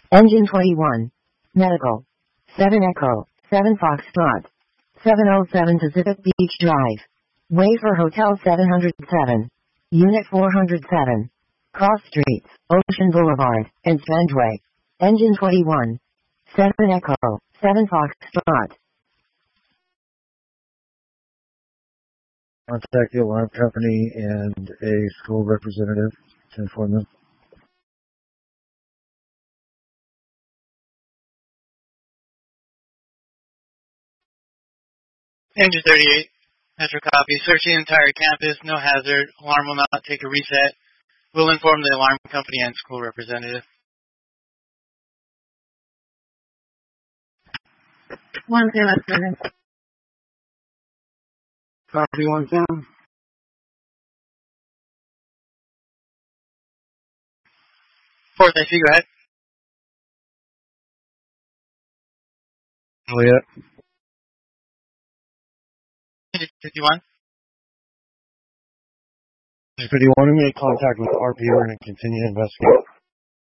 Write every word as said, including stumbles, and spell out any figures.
Engine twenty-one. Medical. seven Echo. seven Foxtrot. seven oh seven Pacific Beach Drive. Wafer Hotel seven oh seven. Unit four oh seven. Cross Streets, Ocean Boulevard, and Strandway. Engine twenty-one. seven Echo. seven Foxtrot. Contact the alarm company and a school representative to inform them. Engine thirty-eight, Metro copy. Searching the entire campus, no hazard. Alarm will not take a reset. We'll inform the alarm company and school representative. one zero seven. Copy one seven. Fourth, I see, go ahead. Elliot. Engine fifty-one. fifty-one, we made contact with R P. We're going to continue to investigate.